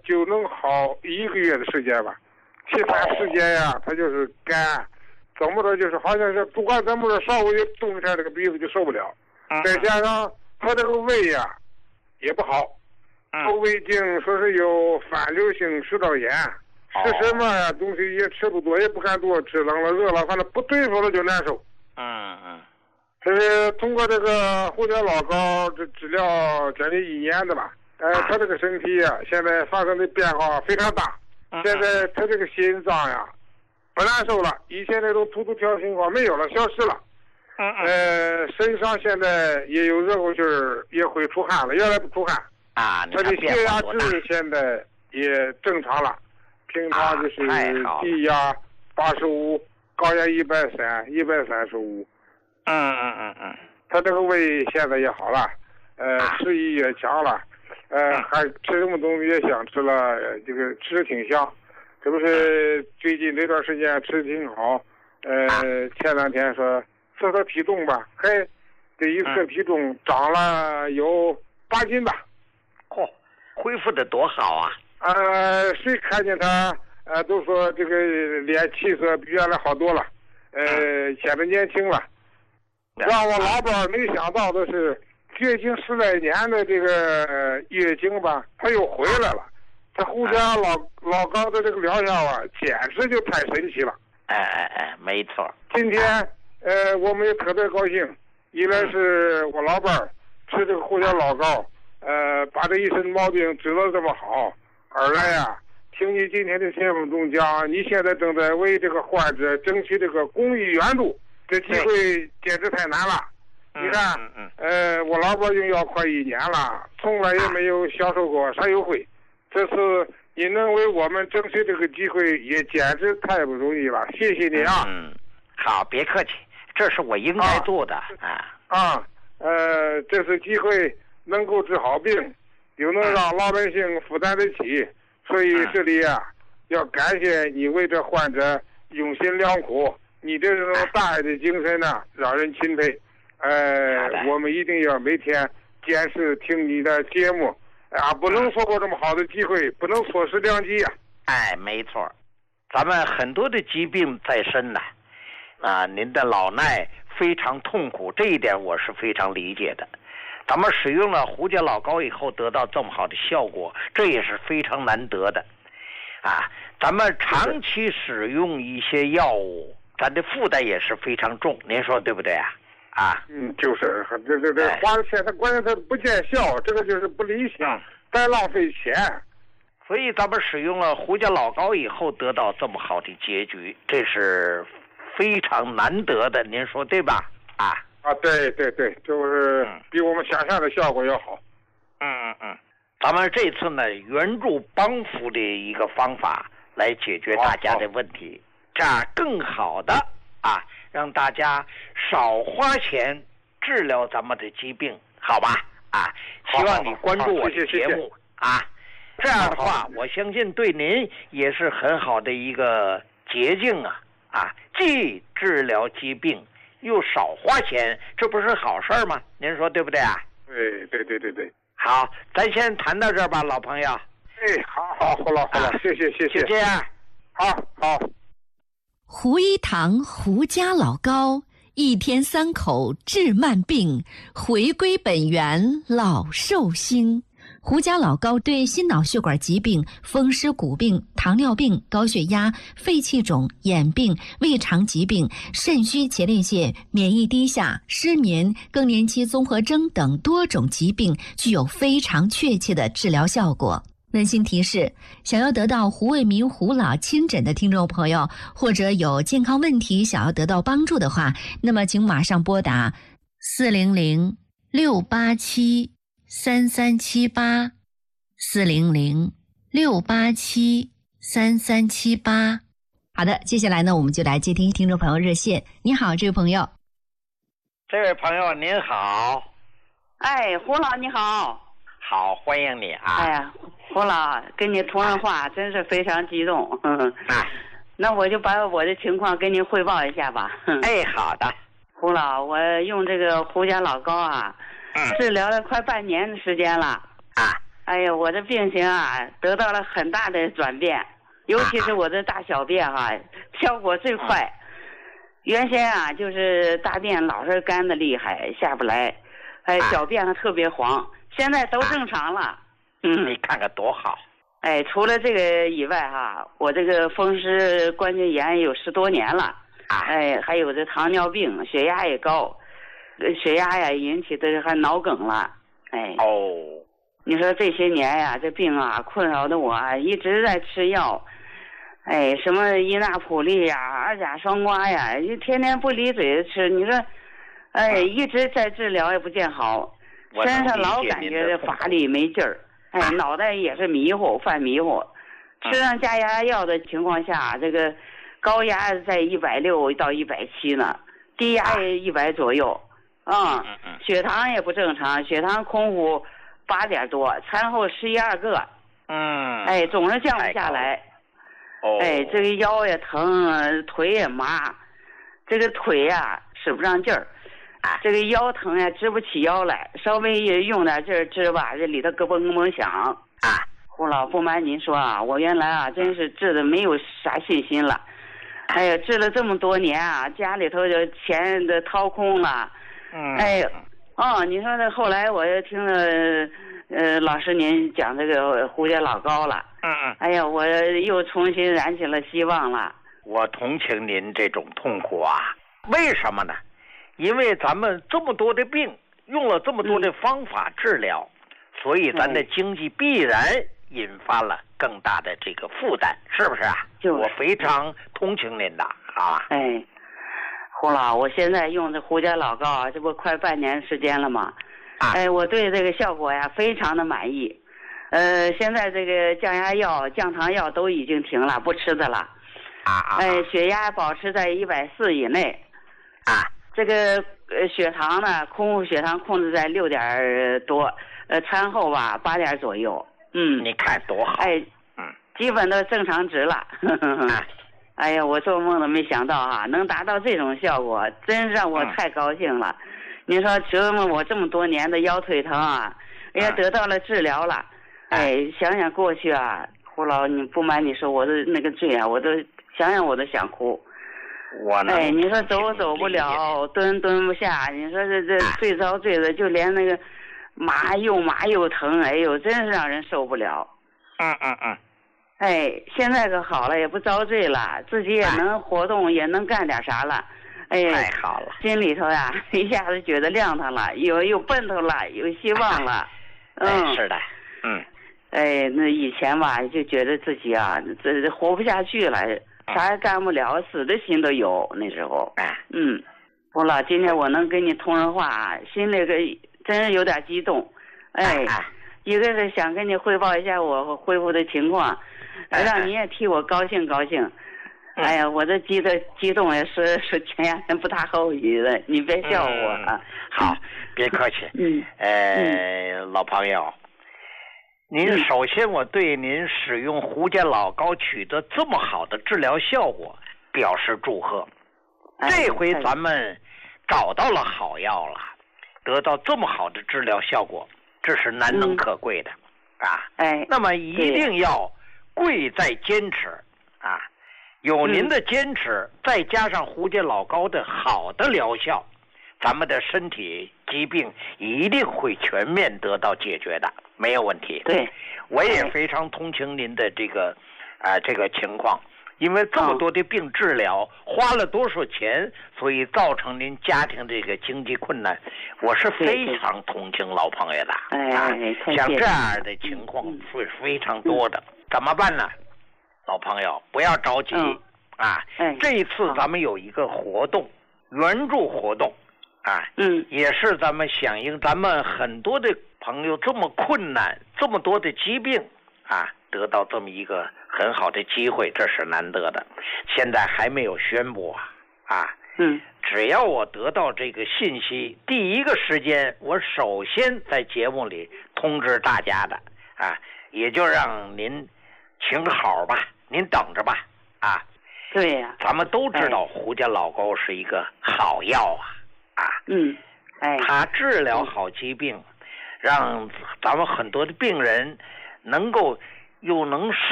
就能好1个月的时间吧，其他时间呀，他就是干，怎么着就是好像是不管怎么着，稍微动一下这个鼻子就受不了，再加上他这个胃呀也不好，胃镜说是有反流性食道炎，吃什么呀东西也吃不多，也不敢多吃，冷了热了，反正不对付了就难受。这是通过这个胡椒老膏这治疗将近1年的吧，他这个身体呀现在发生的变化非常大，现在他这个心脏呀不难受了，以前那种突突跳情况没有了，消失了。身上现在也有热乎劲儿，也会出汗了，原来不出汗。他的血压值现在也正常了，平常就是低压85，高压130、135。他这个胃现在也好了，食欲也强了，还吃什么东西也想吃了，这个吃的挺香。这不是最近这段时间吃的挺好，前2天说测体重吧，这一测体重长了有8斤吧。 恢复的多好啊！ 谁看见他都说这个脸气色比原来好多了，显得年轻了。让我老伴没想到的是，绝经10来年的这个月经吧，他又回来了。这胡椒老膏的这个疗效啊，简直就太神奇了。 没错。 今天我们也特别高兴，一来是我老伴吃这个胡椒老膏，把这一身毛病治得这么好；二来呀，听你今天的节目中讲，你现在正在为这个患者争取这个公益援助。这机会简直太难了，你看，我老伴用药快1年了，从来也没有享受过啥优惠，这次你能为我们争取这个机会，也简直太不容易了，谢谢你啊！ 好，别客气，这是我应该做的这次机会能够治好病，又能让老百姓负担得起，所以这里啊，要感谢你为这患者用心良苦。你这种大爱的精神呢，让人钦佩。我们一定要每天坚持听你的节目，不能错过这么好的机会，不能错失良机啊！ 没错，咱们很多的疾病在身呢，您的老衲非常痛苦，这一点我是非常理解的。咱们使用了胡椒老膏以后得到这么好的效果，这也是非常难得的。咱们长期使用一些药物，咱的负担也是非常重，您说对不对啊？ 就是这花了钱，他关键他不见效，这个就是不理想，再浪费钱。 所以咱们使用了胡椒老膏以后得到这么好的结局，这是非常难得的，您说对吧？ 对，就是比我们想象的效果要好。 咱们这次呢，援助帮扶的一个方法来解决大家的问题。这样更好的让大家少花钱治疗咱们的疾病，好吧？希望你关注我的节目这样的话，我相信对您也是很好的一个捷径既治疗疾病又少花钱，这不是好事吗？您说对不对啊？ 对。 好，咱先谈到这儿吧，老朋友。 好了，谢谢。 就这样， 好。 胡一堂胡家老膏，1天3口治慢病，回归本源老寿星。胡家老膏对心脑血管疾病、风湿骨病、糖尿病、高血压、肺气肿、眼病、胃肠疾病、肾虚前列腺、免疫低下、失眠、更年期综合征等多种疾病具有非常确切的治疗效果。温馨提示，想要得到胡卫民胡老亲诊的听众朋友，或者有健康问题想要得到帮助的话，那么请马上拨打400-687-3378 400-687-3378。好的，接下来呢，我们就来接听听众朋友热线。你好，这位朋友。 这位朋友您好。 胡老你好。 好，欢迎你胡老跟你通上话真是非常激动。那我就把我的情况跟您汇报一下吧。 好的。 胡老，我用这个胡椒老膏治疗了快半年的时间了。 哎呀，我的病情啊得到了很大的转变，尤其是我的大小便效果最快。原先啊就是大便老是干的厉害，下不来，小便还特别黄，现在都正常了。 你看看多好。 除了这个以外我这个风湿关节炎有10多年了。还有这糖尿病，血压也高，血压呀引起的还脑梗了。你说这些年呀，这病困扰的我一直在吃药。什么伊那普利呀、二甲双胍呀，就天天不离嘴的吃。你说，一直在治疗也不见好，身上老感觉乏力没劲儿，脑袋也是迷糊，犯迷糊。吃上降压药的情况下，这个高压在160到170呢，低压也100左右。血糖也不正常，血糖空腹8点多，餐后11、2个。总是降不下来。这个腰也疼，腿也麻，这个腿使不上劲儿，这个腰疼支不起腰来，稍微用点劲儿支吧，这里头咯嘣咯嘣响。胡老，不瞒您说我原来真是治的没有啥信心了。治了这么多年家里头就钱都掏空了。你说这后来我又听了老师您讲这个胡家老高了。我又重新燃起了希望了。 我同情您这种痛苦为什么呢？因为咱们这么多的病，用了这么多的方法治疗，所以咱的经济必然引发了更大的这个负担，是不是我非常同情您的胡老，我现在用这胡家老高这不快半年时间了吗？我对这个效果非常的满意。现在这个降压药、降糖药都已经停了，不吃的了。血压保持在140以内。这个血糖呢，空腹血糖控制在6点多，餐后8点左右。 你看多好。 基本都正常值了。我做梦都没想到能达到这种效果，真让我太高兴了。您说折磨我这么多年的腰腿疼得到了治疗了。想想过去胡老，你不瞒你说，我的那个罪我都想想我都想哭。你说走不了，蹲不下，你说这最遭罪的，就连那个麻又疼，真是让人受不了。现在可好了，也不遭罪了，自己也能活动，也能干点啥了。 太好了， 心里头一下子觉得亮堂了，有奔头了，有希望了。 是的。 那以前就觉得自己这活不下去了，啥也干不了，死的心都有那时候。胡老，今天我能跟你通上话心里真是有点激动。一个是想跟你汇报一下我恢复的情况，让你也替我高兴高兴。我这激动也是前两天不大好意的，你别笑我好，别客气。老朋友，您首先我对您使用胡家老高取得这么好的治疗效果表示祝贺。这回咱们找到了好药了，得到这么好的治疗效果，这是难能可贵的那么一定要贵在坚持有您的坚持，再加上胡家老高的好的疗效，咱们的身体疾病一定会全面得到解决的，没有问题。 对， 我也非常同情您的这个情况，因为这么多的病治疗花了多少钱，所以造成您家庭这个经济困难，我是非常同情老朋友的。像这样的情况是非常多的，怎么办呢？老朋友不要着急这一次咱们有一个活动，援助活动也是咱们响应咱们很多的朋友这么困难，这么多的疾病得到这么一个很好的机会，这是难得的。现在还没有宣布只要我得到这个信息，第一个时间我首先在节目里通知大家的也就让您请好吧，您等着吧对呀， 咱们都知道胡家老高是一个好药他治疗好疾病， 让咱们很多的病人能够又能实